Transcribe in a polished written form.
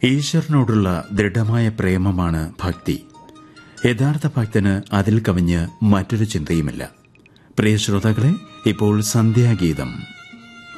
ഈശ്വരനോടുള്ള ദൃഢമായ പ്രേമമാണ് ഭക്തി. യഥാർത്ഥ ഭക്തന് അതിൽ കവിഞ്ഞ് മറ്റൊരു ചിന്തയുമില്ല. പ്രിയ ശ്രോതാക്കളെ, ഇപ്പോൾ സന്ധ്യാഗീതം.